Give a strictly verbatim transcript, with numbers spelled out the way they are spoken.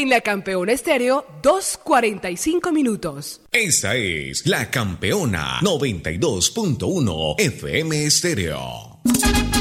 En La Campeona Estéreo, dos cuarenta y cinco minutos. Esta es La Campeona noventa y dos punto uno F M Estéreo.